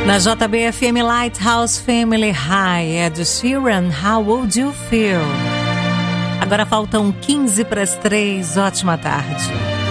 Na JBFM Lighthouse Family High, Ed Sheeran, How Would You Feel? Agora faltam 15 para as 3, ótima tarde.